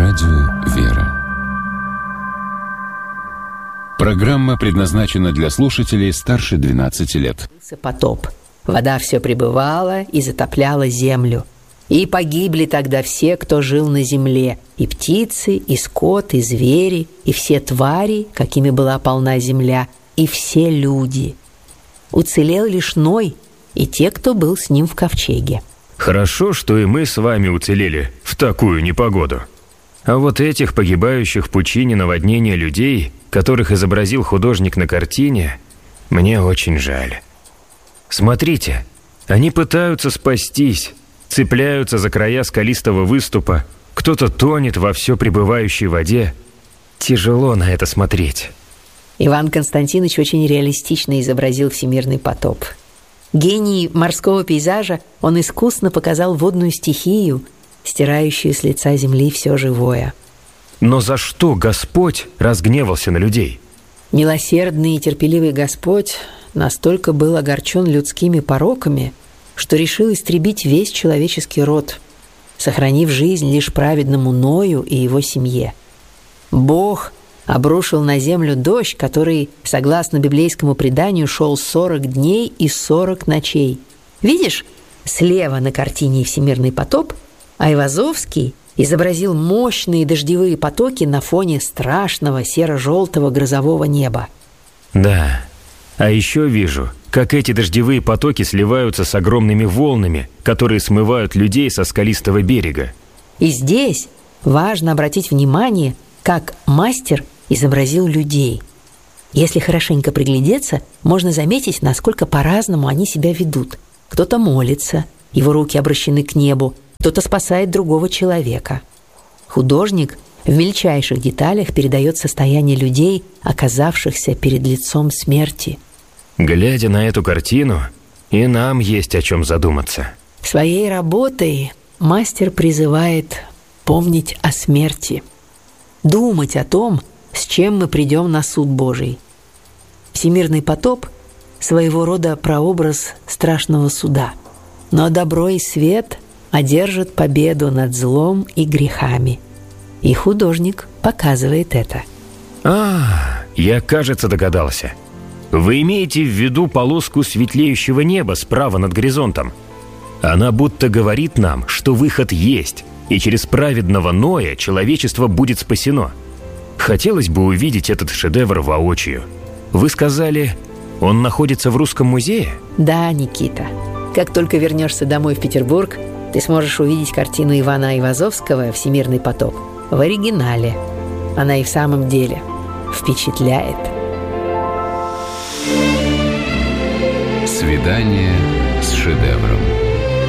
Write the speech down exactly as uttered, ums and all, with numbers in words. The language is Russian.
Радио «Вера». Программа предназначена для слушателей старше двенадцати лет. Потоп. Вода все прибывала и затопляла землю. И погибли тогда все, кто жил на земле, и птицы, и скот, и звери, и все твари, какими была полна земля, и все люди. Уцелел лишь Ной и те, кто был с ним в ковчеге. Хорошо, что и мы с вами уцелели в такую непогоду. А вот этих погибающих в пучине наводнения людей, которых изобразил художник на картине, мне очень жаль. Смотрите, они пытаются спастись, цепляются за края скалистого выступа, кто-то тонет во все пребывающей воде. Тяжело на это смотреть. Иван Константинович очень реалистично изобразил всемирный потоп. Гений морского пейзажа, он искусно показал водную стихию, стирающую с лица земли все живое. Но за что Господь разгневался на людей? Милосердный и терпеливый Господь настолько был огорчен людскими пороками, что решил истребить весь человеческий род, сохранив жизнь лишь праведному Ною и его семье. Бог обрушил на землю дождь, который, согласно библейскому преданию, шел сорок дней и сорок ночей. Видишь, слева на картине «Всемирный потоп» Айвазовский изобразил мощные дождевые потоки на фоне страшного серо-желтого грозового неба. Да, а еще вижу, как эти дождевые потоки сливаются с огромными волнами, которые смывают людей со скалистого берега. И здесь важно обратить внимание, как мастер изобразил людей. Если хорошенько приглядеться, можно заметить, насколько по-разному они себя ведут. Кто-то молится, его руки обращены к небу, кто-то спасает другого человека. Художник в мельчайших деталях передает состояние людей, оказавшихся перед лицом смерти. Глядя на эту картину, и нам есть о чем задуматься. Своей работой мастер призывает помнить о смерти, думать о том, с чем мы придем на суд Божий. Всемирный потоп – своего рода прообраз страшного суда. Но добро и свет одержат победу над злом и грехами. И художник показывает это. А, я, кажется, догадался. Вы имеете в виду полоску светлеющего неба справа над горизонтом? Она будто говорит нам, что выход есть, и через праведного Ноя человечество будет спасено. Хотелось бы увидеть этот шедевр воочию. Вы сказали, он находится в Русском музее? Да, Никита. Как только вернешься домой в Петербург, ты сможешь увидеть картину Ивана Айвазовского «Всемирный потоп» в оригинале. Она и в самом деле впечатляет. Свидание с шедевром.